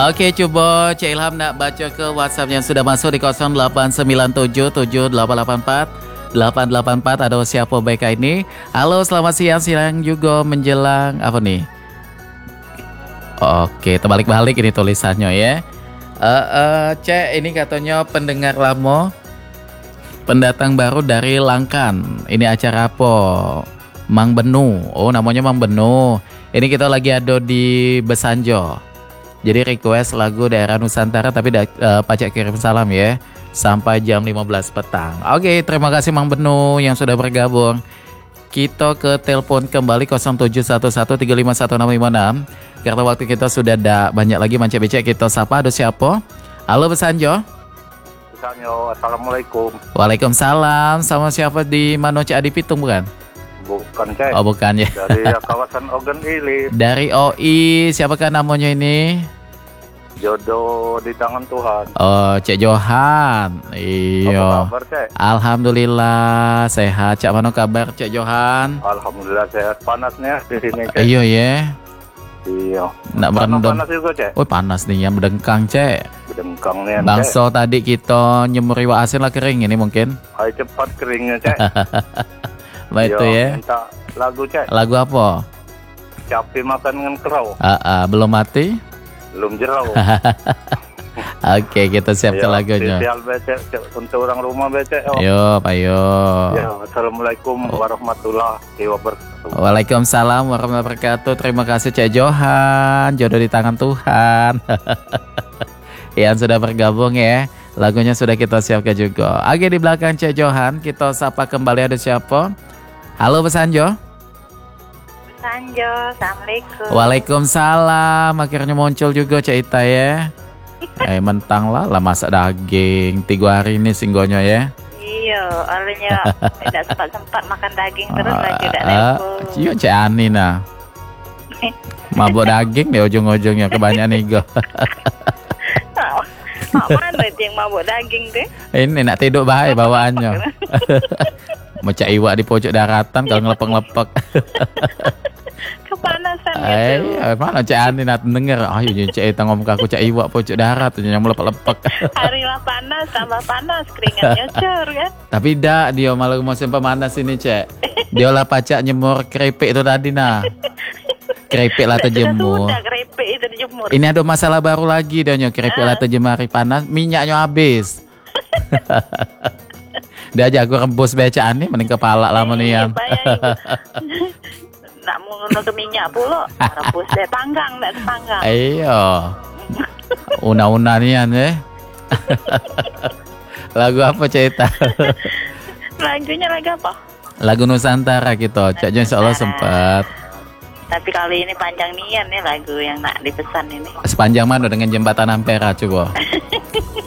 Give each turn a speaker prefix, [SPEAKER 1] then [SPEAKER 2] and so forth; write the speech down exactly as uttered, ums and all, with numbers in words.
[SPEAKER 1] Oke, coba Cik Ilham nak baca ke WhatsApp yang sudah masuk di nol delapan sembilan tujuh tujuh delapan delapan empat delapan delapan empat. Ada siapa baik ini? Halo, selamat siang, siang juga menjelang apa nih? Oke, terbalik-balik ini tulisannya ya. Uh, uh, Cek, ini katanya pendengar lama, pendatang baru dari Langkan. Ini acara apa? Mang Benu. Oh, namanya Mang Benu. Ini kita lagi ada di Besanjo. Jadi request lagu daerah Nusantara, tapi da, uh, pajak kirim salam ya. Sampai jam lima belas petang. Oke, terima kasih Mang Benu yang sudah bergabung. Kita ke telepon kembali nol tujuh satu satu tiga lima satu enam lima enam. Karena waktu kita sudah ada banyak lagi mancek-becek, kita sapa. Ada siapa? Halo Besanjo.
[SPEAKER 2] Besanjo, assalamualaikum.
[SPEAKER 1] Waalaikumsalam. Sama siapa di Mano Cik Adi Pitung bukan?
[SPEAKER 2] Bukan Cek.
[SPEAKER 1] Oh bukan ya.
[SPEAKER 2] Dari kawasan Ogan Ilir.
[SPEAKER 1] Dari O I, siapakah namanya ini?
[SPEAKER 2] Jodoh di tangan Tuhan.
[SPEAKER 1] Oh, Cek Johan. Iya.
[SPEAKER 2] Apa kabar Cek?
[SPEAKER 1] Alhamdulillah sehat. Cak mana kabar Cek Johan?
[SPEAKER 2] Alhamdulillah sehat. Panasnya di sini Cek.
[SPEAKER 1] Iya ya.
[SPEAKER 2] Iya.
[SPEAKER 1] Nak berendam.
[SPEAKER 2] Panas juga Cek.
[SPEAKER 1] Oh panas nih yang berdengkang Cek.
[SPEAKER 2] Berdengkang nih Cek.
[SPEAKER 1] Bangso tadi kita nyemur iwak asin lah kering ini mungkin.
[SPEAKER 2] Ayo cepat keringnya Cek.
[SPEAKER 1] Baik itu ya.
[SPEAKER 2] Minta lagu Cek.
[SPEAKER 1] Lagu apa?
[SPEAKER 2] Capi makan dengan kerau.
[SPEAKER 1] Ah, ah, belum mati?
[SPEAKER 2] Belum jerau.
[SPEAKER 1] Oke, kita siapkan lagunya.
[SPEAKER 2] Spesial becek untuk orang rumah becek. Oh.
[SPEAKER 1] Ayo, ayo.
[SPEAKER 2] Ya, assalamualaikum warahmatullahi wabarakatuh.
[SPEAKER 1] Waalaikumsalam warahmatullahi wabarakatuh. Terima kasih Cek Johan. Jodoh di tangan Tuhan. Yang sudah bergabung ya. Lagunya sudah kita siapkan juga. Oke, di belakang Cek Johan, kita sapa kembali. Ada siapa? Halo Besanjo.
[SPEAKER 3] Besanjo, assalamualaikum.
[SPEAKER 1] Waalaikumsalam. Akhirnya muncul juga Cek Ita ya. Eh mentang lah, lah masak daging tiga hari ini singgonya ya.
[SPEAKER 3] Iya, olehnya tidak sempat-sempat makan daging terus lagi tidak
[SPEAKER 1] uh,
[SPEAKER 3] lepo.
[SPEAKER 1] Iya Cek Ani nah. Mabuk daging di ujung-ujungnya kebanyakan ego.
[SPEAKER 3] Mak mana itu yang mabuk daging deh?
[SPEAKER 1] Ini nak tidur bahaya bawaannya. Macam iwak di pojok daratan kalau ngelepek-lepek.
[SPEAKER 3] Kepanasan
[SPEAKER 1] eh,
[SPEAKER 3] gitu.
[SPEAKER 1] Mana Cik Ani nak denger? Ayo Cik Ita ngomong ke aku Cik iwak pojok darat yang melepek-lepek.
[SPEAKER 3] Hari lah panas, tambah panas, keringatnya cur kan.
[SPEAKER 1] Tapi dak dia malah musim pemanas ini Cik. Dia lah pacak nyemur keripik itu tadi nah. Keripik lah terjemur.
[SPEAKER 3] Sudah keripik itu dijemur.
[SPEAKER 1] Ini ada masalah baru lagi dia nyo keripik lah terjemur panas, minyaknya habis. Dia jago rebus becaan nih, mending kepala lah menian.
[SPEAKER 3] Nak mau ke minyak pula, rebus deh panggang, nak panggang.
[SPEAKER 1] Ayo, una-una nian ya. Lagu apa cerita?
[SPEAKER 3] Lagunya lagu apa?
[SPEAKER 1] Lagu Nusantara gitu, Cak Jo insya Allah sempat.
[SPEAKER 3] Tapi kali ini panjang nian nih lagu yang nak dipesan ini.
[SPEAKER 1] Sepanjang mana dengan jembatan Ampera coba?